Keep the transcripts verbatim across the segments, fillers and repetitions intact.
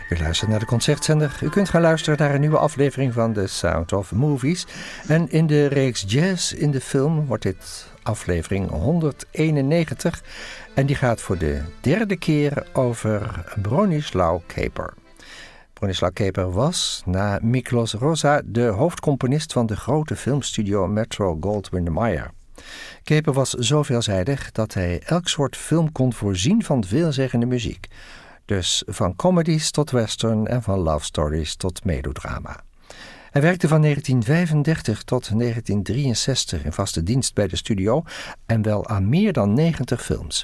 U luistert naar de Concertzender. U kunt gaan luisteren naar een nieuwe aflevering van The Sound of Movies. En in de reeks Jazz in de film wordt dit aflevering honderdeenennegentig. En die gaat voor de derde keer over Bronislaw Kaper. Bronislaw Kaper was, na Miklos Rozsa, de hoofdcomponist van de grote filmstudio Metro-Goldwyn-Mayer. Kaper was zo veelzijdig dat hij elk soort film kon voorzien van veelzeggende muziek. Dus van comedies tot western en van love stories tot melodrama. Hij werkte van negentien vijfendertig tot negentien drieënzestig in vaste dienst bij de studio en wel aan meer dan negentig films.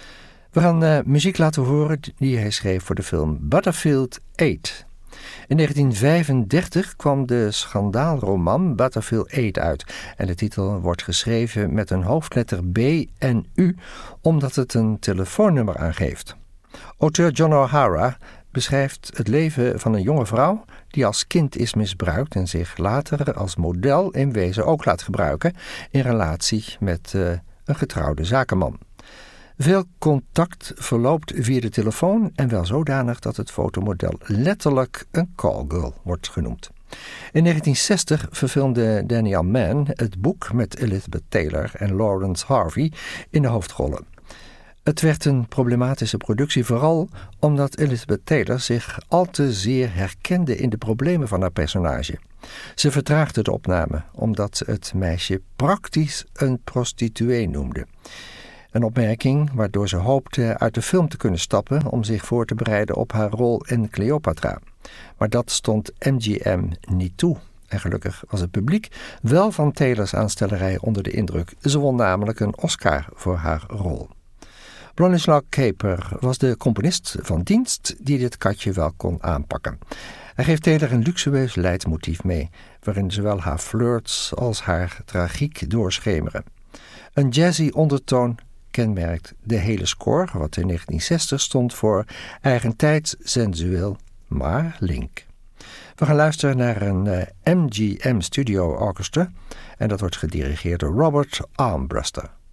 We gaan uh, muziek laten horen die hij schreef voor de film Butterfield acht. In negentien vijfendertig kwam de schandaalroman Butterfield acht uit en de titel wordt geschreven met een hoofdletter B en U omdat het een telefoonnummer aangeeft. Auteur John O'Hara beschrijft het leven van een jonge vrouw die als kind is misbruikt en zich later als model in wezen ook laat gebruiken in relatie met uh, een getrouwde zakenman. Veel contact verloopt via de telefoon en wel zodanig dat het fotomodel letterlijk een callgirl wordt genoemd. In negentien zestig verfilmde Daniel Mann het boek met Elizabeth Taylor en Lawrence Harvey in de hoofdrollen. Het werd een problematische productie vooral omdat Elizabeth Taylor zich al te zeer herkende in de problemen van haar personage. Ze vertraagde de opname omdat ze het meisje praktisch een prostituee noemde. Een opmerking waardoor ze hoopte uit de film te kunnen stappen om zich voor te bereiden op haar rol in Cleopatra. Maar dat stond M G M niet toe. En gelukkig was het publiek wel van Taylors aanstellerij onder de indruk. Ze won namelijk een Oscar voor haar rol. Bronislaw Kaper was de componist van dienst die dit katje wel kon aanpakken. Hij geeft Taylor een luxueus leidmotief mee, waarin zowel haar flirts als haar tragiek doorschemeren. Een jazzy ondertoon kenmerkt de hele score, wat in negentien zestig stond voor eigentijds sensueel, maar link. We gaan luisteren naar een uh, M G M Studio Orchestra en dat wordt gedirigeerd door Robert Armbruster.